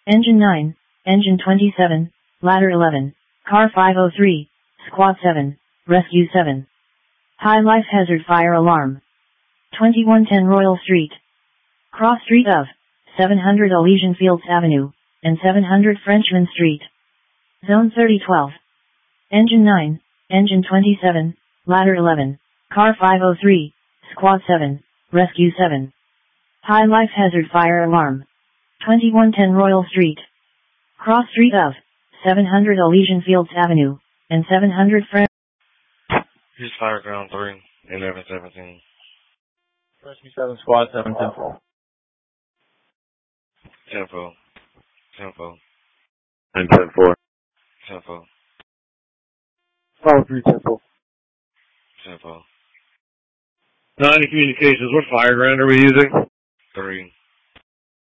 Engine 9, Engine 27, Ladder 11, Car 503, Squad 7, Rescue 7. High life hazard fire alarm. 2110 Royal Street. Cross street of 700 Elysian Fields Avenue, and 700 Frenchman Street. Zone 3012. Engine 9, Engine 27, Ladder 11, Car 503, Squad 7, Rescue 7. High life hazard fire alarm. 2110 Royal Street. Cross street of 700 Elysian Fields Avenue, and 700 French. Here's Fire Ground 3, 1117. Rescue 7, Squad 7, Temple. Tempo. Tempo. I'm 10-4. Tempo. Follow 3, Temple. Tempo. 90 communications, what fire ground are we using? 3.